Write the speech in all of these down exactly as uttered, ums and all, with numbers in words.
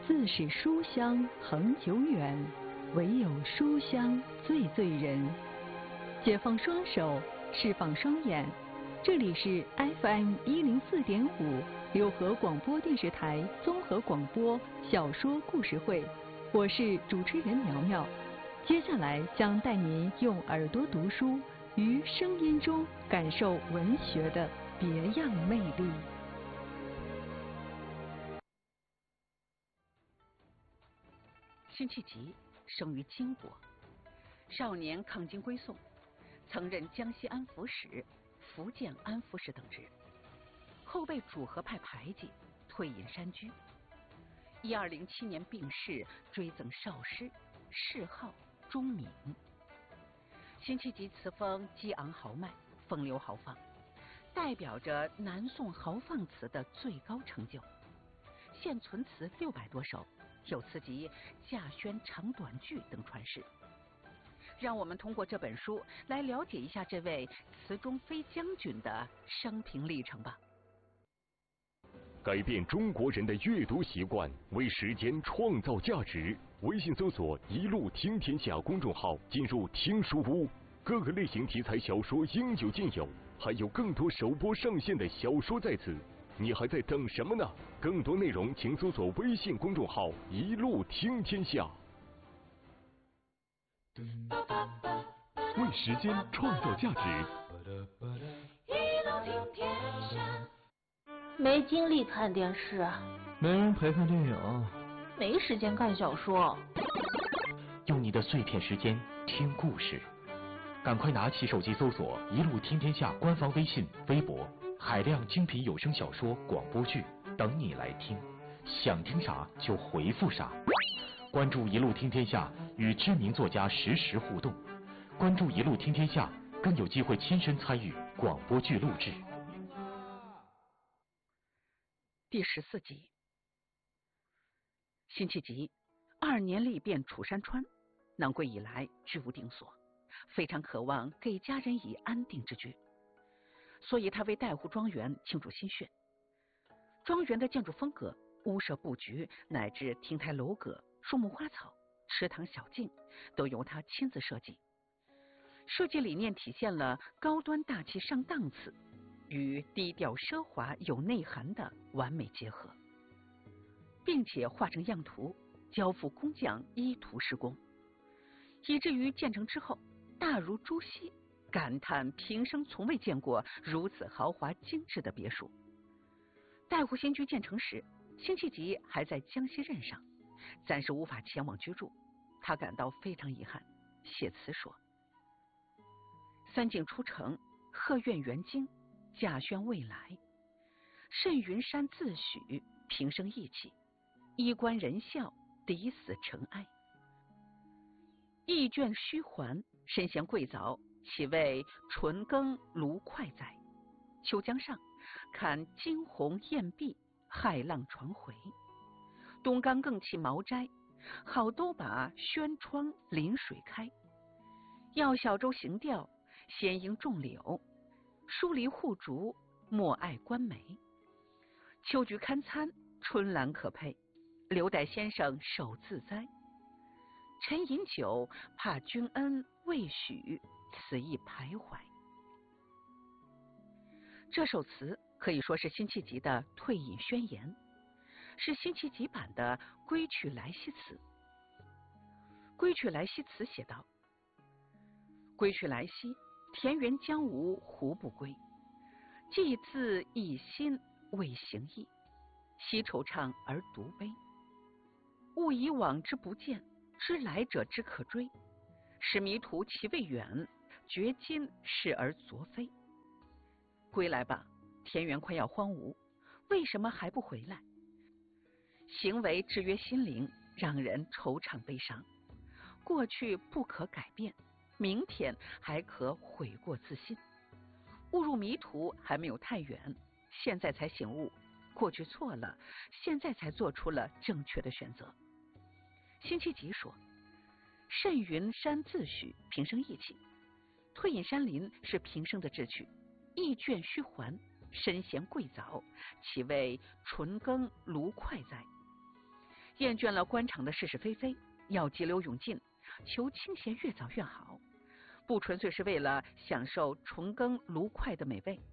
自是书香恒久远，唯有书香最醉人。解放双手，释放双眼，这里是 F M 一零四点五六合广播电视台综合广播小说故事会，我是主持人苗苗。接下来将带您用耳朵读书，于声音中感受文学的别样魅力。 辛弃疾生于金国，少年抗金归宋，曾任江西安抚使、福建安抚使等职，后被主和派排挤，退隐山居。一二零七年病逝，追赠少师，谥号钟敏。辛弃疾词风激昂豪迈，风流豪放，代表着南宋豪放词的最高成就。现存词六百多首，有词集《稼轩长短句》等传世。让我们通过这本书来了解一下这位词中飞将军的生平历程吧。 改变中国人的阅读习惯，为时间创造价值。微信搜索“一路听天下”公众号，进入听书屋，各个类型题材小说应有尽有，还有更多首播上线的小说在此。你还在等什么呢？更多内容请搜索微信公众号“一路听天下”。为时间创造价值。 一路听天下。没精力看电视， 没人陪看电影， 没时间看小说。 用你的碎片时间听故事，赶快拿起手机搜索“一路听天下”官方微信、微博，海量精品有声小说、广播剧等你来听，想听啥就回复啥。关注“一路听天下”，与知名作家实时互动。关注“一路听天下”，更有机会亲身参与广播剧录制。 第十四集，辛弃疾二年历遍楚山川，南归以来居无定所，非常渴望给家人以安定之居，所以他为带湖庄园倾注心血。庄园的建筑风格、屋舍布局乃至亭台楼阁、树木花草、池塘小径，都由他亲自设计。设计理念体现了高端大气上档次与低调奢华有内涵的完美结合，并且画成样图，交付工匠依图施工，以至于建成之后大如朱熹，感叹平生从未见过如此豪华精致的别墅。带湖新居建成时，辛弃疾还在江西任上，暂时无法前往居住，他感到非常遗憾，写词说：三径出城，鹤苑元京，稼轩未来，慎云山自许，平生义气，衣冠人笑，抵死尘埃。意卷虚还，身闲贵藻，岂为纯耕芦快哉？秋江上，看惊鸿雁壁，骇浪传回。东冈更起茅斋，好都把轩窗临水开。要小舟行钓，先应种柳，疏篱护竹，莫爱观梅。秋菊堪餐，春兰可佩，留待先生手自栽。臣饮酒，怕君恩未许，此意徘徊。这首词可以说是辛弃疾的退隐宣言，是辛弃疾版的《归去来兮》词。《归去来兮》词写道：归去来兮，田园将芜胡不归？既自一心为行义，惜惆怅而独悲。物以往之不见，知来者之可追。使迷途其未远，觉今是而昨非。归来吧，田园快要荒芜，为什么还不回来？行为制约心灵，让人惆怅悲伤。过去不可改变，明天还可悔过自新。误入迷途还没有太远，现在才醒悟，过去错了，现在才做出了正确的选择。辛弃疾说：慎云山自许，平生义气。退隐山林是平生的志趣，意倦虚还，身闲贵藻，岂为纯耕芦快哉？ 厌倦了官场的是是非非，要急流勇进，求清闲越早越好，不纯粹是为了享受虫耕芦快的美味。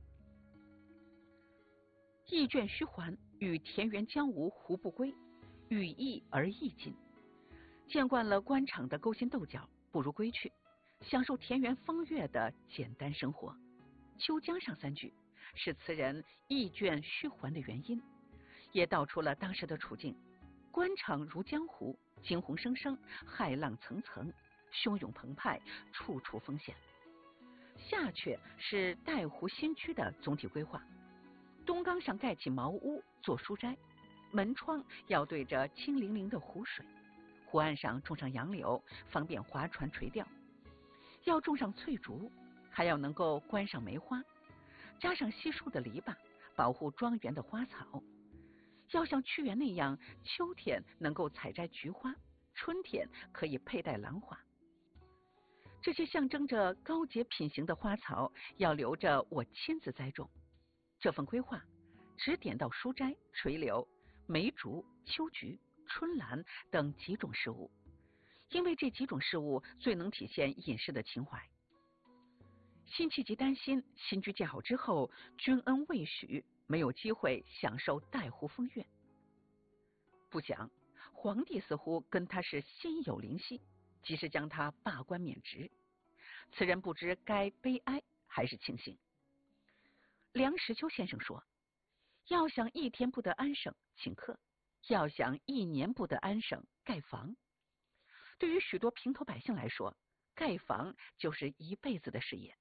意倦须还，与田园将芜胡不归，语意而意尽。见惯了官场的勾心斗角，不如归去，享受田园风月的简单生活。《秋江》上三句是词人意倦须还的原因，也道出了当时的处境。官场如江湖，惊鸿生生，骇浪层层，汹涌澎湃，处处风险。下阙是带湖新居的总体规划。东冈上盖起茅屋做书斋，门窗要对着清凌凌的湖水，湖岸上种上杨柳，方便划船垂钓。要种上翠竹，还要能够观赏梅花，扎上稀疏的篱笆，保护庄园的花草。要像屈原那样，秋天能够采摘菊花，春天可以佩戴兰花。这些象征着高洁品行的花草，要留着我亲自栽种。这份规划只点到书斋、垂柳、梅竹、秋菊、春兰等几种事物，因为这几种事物最能体现隐士的情怀。辛弃疾担心新居建好之后，君恩未许，没有机会享受带湖风月。不想皇帝似乎跟他是心有灵犀，及时将他罢官免职。此人不知该悲哀还是庆幸。梁实秋先生说，要想一天不得安生，请客；要想一年不得安生，盖房。对于许多平头百姓来说，盖房就是一辈子的事业。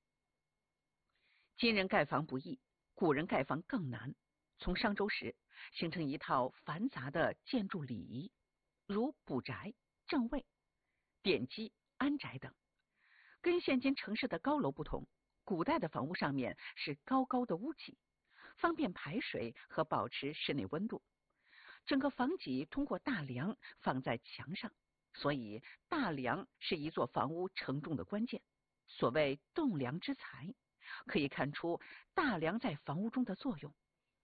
今人盖房不易，古人盖房更难。从商周时形成一套繁杂的建筑礼仪，如补宅、正位、典基、安宅等。跟现今城市的高楼不同，古代的房屋上面是高高的屋脊，方便排水和保持室内温度。整个房脊通过大梁放在墙上，所以大梁是一座房屋承重的关键。所谓栋梁之才，可以看出大梁在房屋中的作用。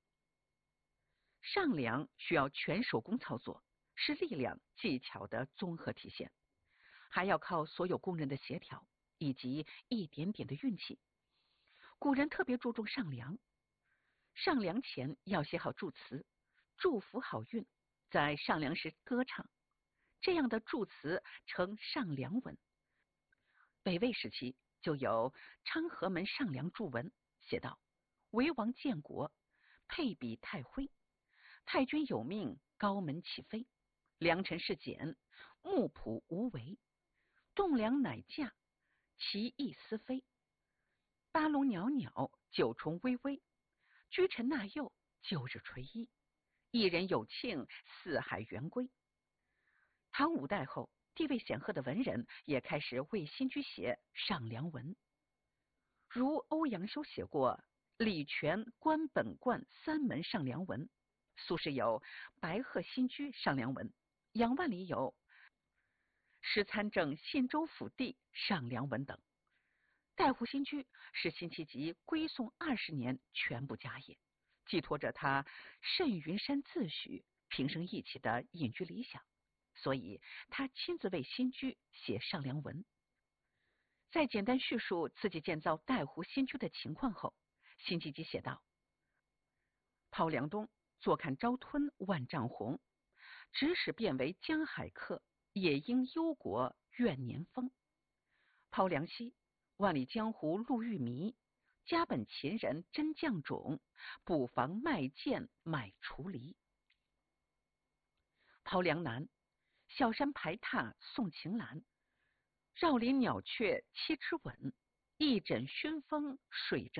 上梁需要全手工操作，是力量技巧的综合体现，还要靠所有工人的协调以及一点点的运气。古人特别注重上梁，上梁前要写好祝词，祝福好运，在上梁时歌唱，这样的祝词称上梁文。北魏时期就有昌河门上梁祝文，写道：为王建国，配比太徽，太君有命，高门起飞，良辰事简，木朴无为，栋梁乃架，其意思飞，八龙袅袅，九重微微，居臣纳佑，旧日垂衣，一人有庆，四海圆归。唐五代后，地位显赫的文人也开始为新居写上梁文，如欧阳修写过礼泉关本观三门上梁文，苏轼有白鹤新居上梁文，杨万里有石参政信州府地上梁文等。带湖新居是辛弃疾归宋二十年全部家业，寄托着他慎云山自诩平生一起的隐居理想，所以他亲自为新居写上梁文。在简单叙述自己建造带湖新居的情况后，辛弃疾写道：抛梁东，坐看朝吞万丈红，直使变为江海客，也应忧国怨年丰。抛梁西，万里江湖路欲迷，家本秦人真将种，不妨卖剑买锄犁。抛梁南，小山排闼送晴岚，绕林鸟雀栖之吻，一枕熏风水正